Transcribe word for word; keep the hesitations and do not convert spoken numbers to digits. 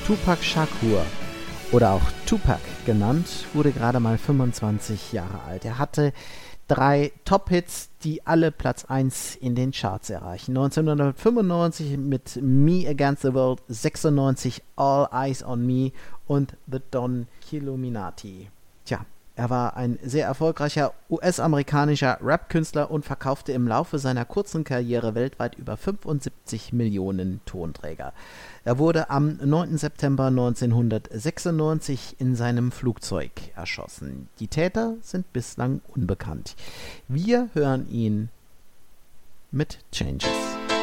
Tupac Shakur oder auch Tupac genannt, wurde gerade mal fünfundzwanzig Jahre alt. Er hatte drei Top-Hits, die alle Platz eins in den Charts erreichen. neunzehnhundertfünfundneunzig mit Me Against the World, sechsundneunzig All Eyes on Me und The Don Killuminati. Tja, er war ein sehr erfolgreicher U S-amerikanischer Rap-Künstler und verkaufte im Laufe seiner kurzen Karriere weltweit über fünfundsiebzig Millionen Tonträger. Er wurde am neunten September neunzehnhundertsechsundneunzig in seinem Flugzeug erschossen. Die Täter sind bislang unbekannt. Wir hören ihn mit Changes.